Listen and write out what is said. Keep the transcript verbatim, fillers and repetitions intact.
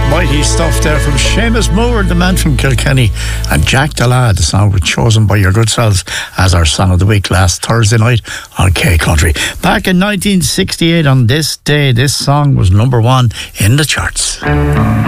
Mighty stuff there from Seamus Moore, the man from Kilkenny, and Jack Della. The song was chosen by your good selves as our song of the week last Thursday night on K Country. Back in nineteen sixty-eight on this day, this song was number one in the charts.